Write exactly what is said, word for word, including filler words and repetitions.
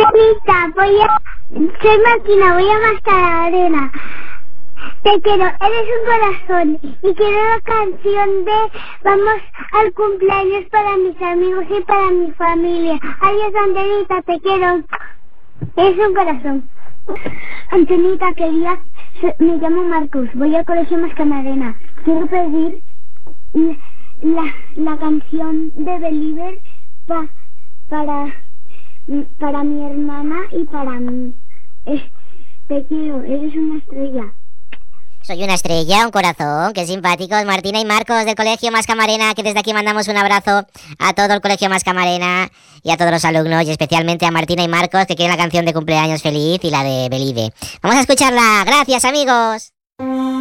Antenita, voy a... Soy Martina, voy a Mascamarena. Te quiero, eres un corazón. Y quiero la canción de Vamos al cumpleaños para mis amigos y para mi familia. Adiós, Antenita, te quiero. Eres un corazón. Antenita, quería... Me llamo Marcos, voy al colegio Mascamarena. Quiero pedir la, la canción de Believer pa, para, para mi hermana y para mí. Es, te quiero, eres una estrella. Soy una estrella, un corazón, qué simpáticos. Martina y Marcos del Colegio Mascamarena, que desde aquí mandamos un abrazo a todo el Colegio Mascamarena y a todos los alumnos, y especialmente a Martina y Marcos, que quieren la canción de cumpleaños feliz y la de Believe. Vamos a escucharla. Gracias, amigos.